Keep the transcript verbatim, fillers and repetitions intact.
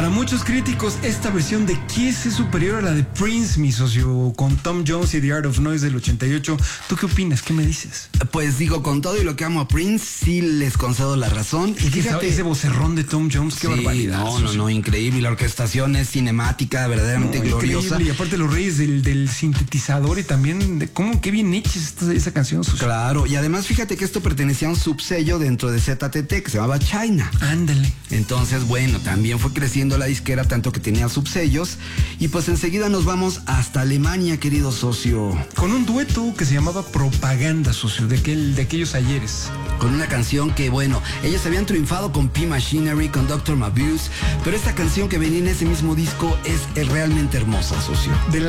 Para muchos críticos, esta versión de Kiss es superior a la de Prince, mi socio, con Tom Jones y The Art of Noise del ochenta y ocho. ¿Tú qué opinas? ¿Qué me dices? Pues digo, con todo y lo que amo a Prince, sí les concedo la razón. Y fíjate, ese vocerrón de Tom Jones, qué sí, barbaridad. No, no, no, increíble. La orquestación es cinemática, verdaderamente no, gloriosa. Increíble. Y aparte los reyes del, del sintetizador y también de cómo, qué bien hecha esta, esa canción, socio. Claro, y además fíjate que esto pertenecía a un subsello dentro de Z T T que se llamaba China. Ándale. Entonces, bueno, también fue creciendo la disquera, tanto que tenía subsellos. Y pues enseguida nos vamos hasta Alemania, querido socio. Con un dueto que se llamaba Propaganda, socio, de, aquel, de aquellos ayeres. Con una canción que, bueno, ellos habían triunfado con P Machinery, con Doctor Mabuse, pero esta canción que venía en ese mismo disco es, es realmente hermosa, socio. De la